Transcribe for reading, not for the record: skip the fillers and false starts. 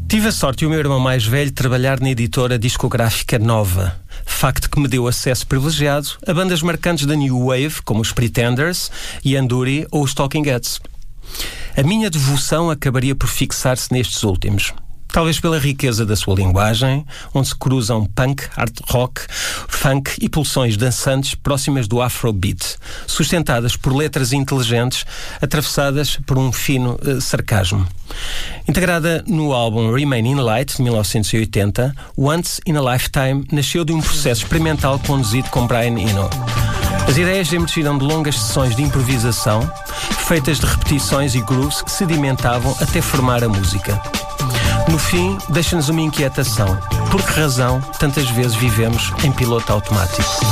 Tive a sorte e o meu irmão mais velho de trabalhar na editora discográfica Nova, facto que me deu acesso privilegiado a bandas marcantes da New Wave, como os Pretenders, Yanduri ou os Talking Heads. A minha devoção acabaria por fixar-se nestes últimos. Talvez pela riqueza da sua linguagem, onde se cruzam punk, hard rock, funk e pulsões dançantes próximas do afrobeat, sustentadas por letras inteligentes, atravessadas por um fino sarcasmo. Integrada no álbum Remain in Light, de 1980, Once in a Lifetime nasceu de um processo experimental conduzido com Brian Eno. As ideias emergiram de longas sessões de improvisação, feitas de repetições e grooves que sedimentavam até formar a música. No fim, deixa-nos uma inquietação. Por que razão tantas vezes vivemos em piloto automático?